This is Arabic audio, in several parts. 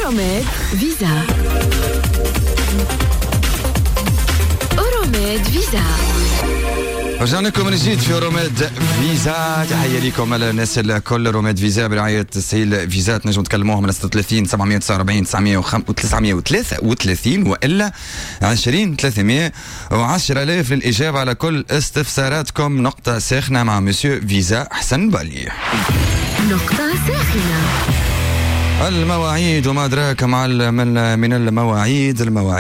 أوروميد فيزا. أوروميد فيزا. رجعنا لكم من جديد في روميد فيزا. تحية لكم على الناس الكل. روميد فيزا برعاية تسهيل فيزا، تنجموا تكلموهم على 36 749 933 وإلا 20 310,000 للإجابة على كل استفساراتكم. نقطة ساخنة مع مسيو فيزا حسن بالي. نقطة ساخنة. المواعيد وما أدراك مع من المواعيد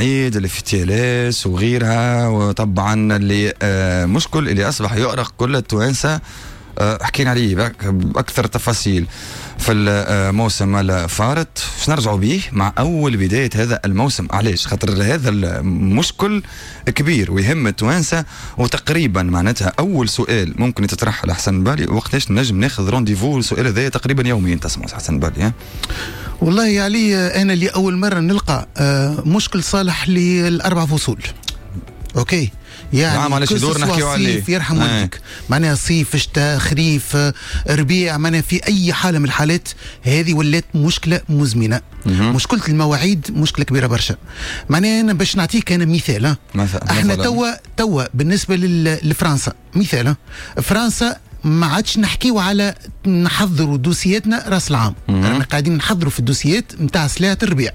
الافتيالات وغيرها، وطبعا اللي مشكل اللي أصبح يؤرق كل التوانسة. حكينا عليه بأكثر تفاصيل في الموسم الفارط. نرجعوا به مع أول بداية هذا الموسم. علاش؟ خاطر هذا المشكل كبير ويهم التوانسة، وتقريبا معناتها أول سؤال ممكن يتطرح على حسن بالي: وقتاش نجم ناخذ رونديفو؟ السؤال هذا تقريبا يوميا تسمع حسن بالي. والله يا علي، أنا اللي أول مرة نلقى مشكل صالح للأربع فصول. أوكي، يعني معلش دور نحكيو عليه. يرحم والديك، معناها صيف، شتاء، خريف، ربيع، معناها في أي حالة من الحالات هذه ولات مشكلة مزمنة. مشكلة المواعيد مشكلة كبيرة برشا. معناها أنا باش نعطيك أنا مثال. احنا توا بالنسبة لفرنسا مثال. فرنسا ما عادش نحكيو على نحضروا دوسياتنا راس العام، رانا قاعدين نحضروا في الدوسيات نتاع سلعة الربيع،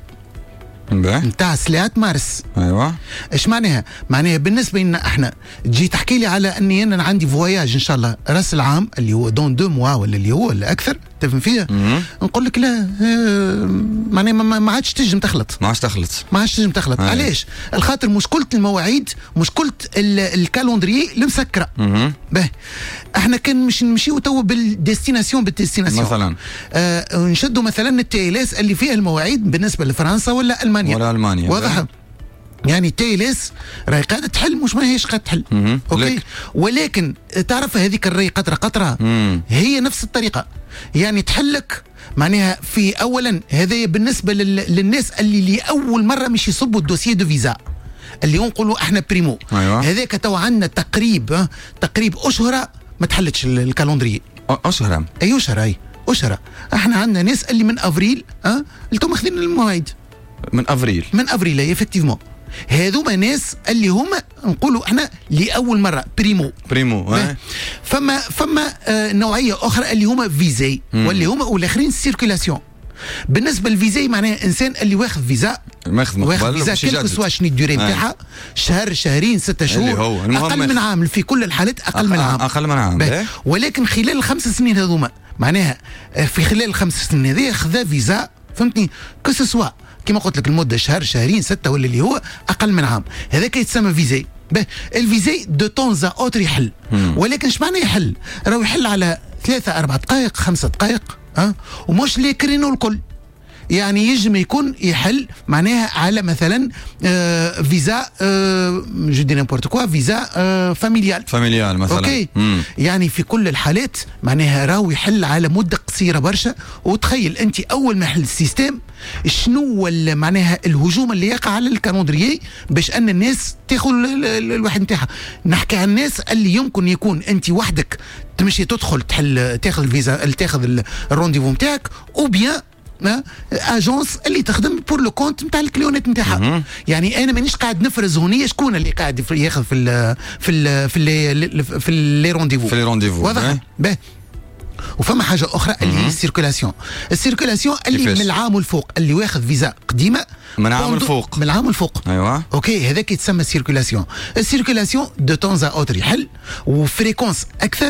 نتاع سلعة مارس. ايوه، ايش معناها؟ معناها بالنسبه لنا احنا تجي تحكي لي على اني انا عندي فواياج ان شاء الله راس العام اللي هو دون 2 موا ولا اللي هو ولا اكثر، تفهم فيها؟ نقول لك لا، معناها ما عادش تنجم تخلط. ما عادش تنجم تخلط. علاش؟ الخاطر مشكله المواعيد، مشكله الكالندري المسكره. باهي، احنا كان مش نمشيو تو بالديستيناسيون مثلا نشدوا مثلا التيلاس اللي فيها المواعيد بالنسبه لفرنسا ولا المانيا واضح. يعني التيلاس راهي قاعده تحل، مش ما هيش قاعده تحل. اوكي، ولكن تعرف هذيك الري قطره هي نفس الطريقه، يعني تحلك معناها في اولا. هذا بالنسبه للناس اللي لاول مره مش يصبوا الدوسيه دو فيزا اللي نقولوا احنا بريمو. أيوة. هذاك تو عندنا تقريب اشهر ما تحلتش الكالندري. اشهر أشهر. احنا عندنا ناس اللي من افريل اللي تو ماخذين المواعيد من افريل افكتيفمون. هذوما ناس اللي هما نقولوا احنا لاول مره بريمو. فما نوعيه اخرى اللي هما فيزاي واللي هما والاخرين سيركيلاسيون. بالنسبه للفيزاي معناها انسان اللي واخذ فيزا كيلكو سوا شنو الدوري نتاعها، شهر، شهرين، 6 شهور، اقل من عام في كل الحالات، اقل من عام. ولكن خلال ال5 سنين هذوما معناها في خلال ال5 سنين هذه خذا فيزا، فهمتني؟ كسوا كما قلت لك المده شهر، شهرين، 6 ولا اللي هو اقل من عام، هذاك يتسمى فيزاي. الفيزاي دو طونزا اوتر يحل، ولكن ايش معنى يحل؟ راهو يحل على 3 4 دقائق 5 دقائق ومش لي كرينو الكل. يعني يجم يكون يحل معناها على مثلا فيزا جو دي نيمبورت كوا، فيزا فاميليال مثلا. اوكي. يعني في كل الحالات معناها راهو يحل على مده قصيره برشا. وتخيل انت اول ما يحل السيستم شنو معناها الهجوم اللي يقع على الكالندريي باش ان الناس تاخذ الواحد نتاعها. نحكي عن الناس اللي يمكن يكون انت وحدك تمشي تدخل تحل تاخذ الفيزا، تاخذ الرونديفو نتاعك، او بيان اجونس اللي تخدم بور لو كونت نتاع الكليونات نتاعها. يعني انا مانيش قاعد نفرز هونيه شكون اللي قاعد ياخذ في لي رونديفو. واضح؟ وفما حاجه اخرى اللي هي السيركولاسيون اللي من العام والفوق، اللي واخذ فيزا قديمه من العام الفوق. ايوه، اوكي، هذاك يتسمى السيركولاسيون دو طونزا اوتر يحل وفريكونس اكثر.